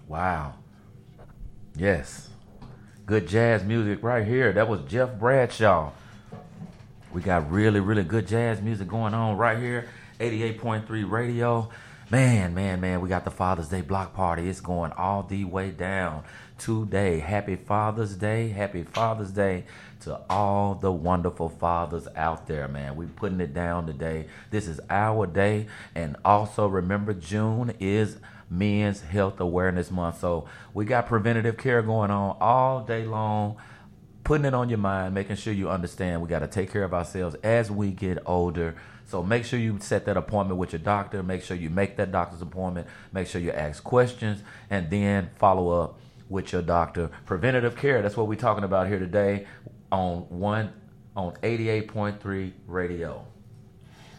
Wow. Yes. Good jazz music right here. That was Jeff Bradshaw. We got really, really good jazz music going on right here. 88.3 radio. Man, we got the Father's Day block party. It's going all the way down today. Happy Father's Day. Happy Father's Day to all the wonderful fathers out there, man. We putting it down today. This is our day. And also remember, June is Men's Health Awareness Month. So we got preventative care going on all day long, putting it on your mind, making sure you understand we got to take care of ourselves as we get older. So make sure you set that appointment with your doctor. Make sure you make that doctor's appointment. Make sure you ask questions and then follow up with your doctor. Preventative care, that's what we're talking about here today on 88.3 radio.